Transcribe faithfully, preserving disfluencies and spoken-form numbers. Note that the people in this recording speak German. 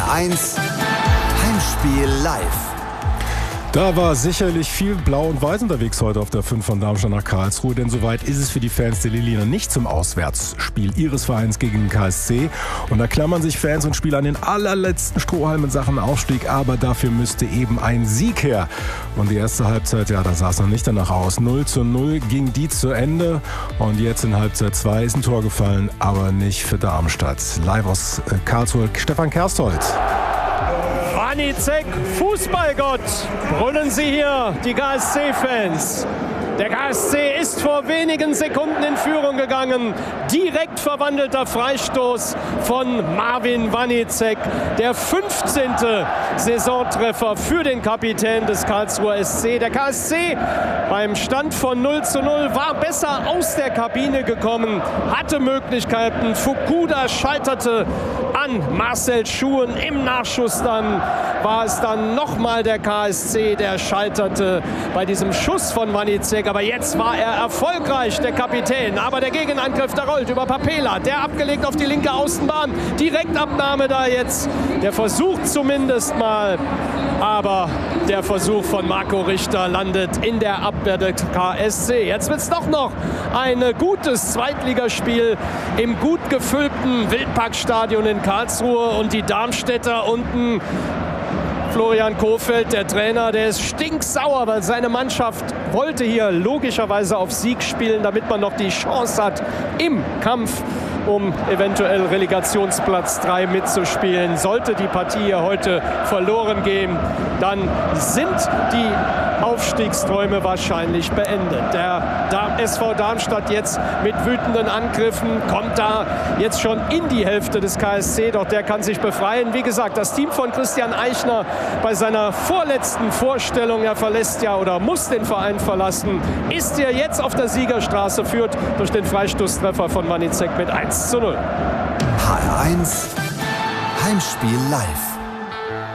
H R eins Heimspiel live. Da war sicherlich viel Blau und Weiß unterwegs heute auf der fünf von Darmstadt nach Karlsruhe, denn soweit ist es für die Fans der Liliner nicht zum Auswärtsspiel ihres Vereins gegen den K S C. Und da klammern sich Fans und Spieler an den allerletzten Strohhalm in Sachen Aufstieg, aber dafür müsste eben ein Sieg her. Und die erste Halbzeit, ja, da sah es noch nicht danach aus. null zu null ging die zu Ende und jetzt in Halbzeit zwei ist ein Tor gefallen, aber nicht für Darmstadt. Live aus Karlsruhe, Stefan Kersthold. Wanicek, Fußballgott, brüllen Sie hier, die K S C-Fans. Der K S C ist vor wenigen Sekunden in Führung gegangen. Direkt verwandelter Freistoß von Marvin Wanicek. Der fünfzehnte Saisontreffer für den Kapitän des Karlsruher S C. Der K S C beim Stand von null zu null war besser aus der Kabine gekommen, hatte Möglichkeiten. Fukuda scheiterte an Marcel Schuhen. Im Nachschuss dann war es dann nochmal der K S C, der scheiterte bei diesem Schuss von Wanicek. Aber jetzt war er erfolgreich, der Kapitän. Aber der Gegenangriff, der rollt über Papela. Der abgelegt auf die linke Außenbahn. Direktabnahme da jetzt. Der Versuch zumindest mal. Aber der Versuch von Marco Richter landet in der Abwehr des K S C. Jetzt wird es doch noch ein gutes Zweitligaspiel im gut gefüllten Wildparkstadion in Karlsruhe. Und die Darmstädter unten, Florian Kohfeldt, der Trainer, der ist stinksauer, weil seine Mannschaft wollte hier logischerweise auf Sieg spielen, damit man noch die Chance hat, im Kampf um eventuell Relegationsplatz drei mitzuspielen. Sollte die Partie hier heute verloren gehen, dann sind die Aufstiegsträume wahrscheinlich beendet. Der S V Darmstadt jetzt mit wütenden Angriffen kommt da jetzt schon in die Hälfte des K S C, doch der kann sich befreien. Wie gesagt, das Team von Christian Eichner bei seiner vorletzten Vorstellung, er verlässt ja oder muss den Verein verlassen, ist hier jetzt auf der Siegerstraße, führt durch den Freistoßtreffer von Wanicek mit eins zu null. H R eins Heimspiel live.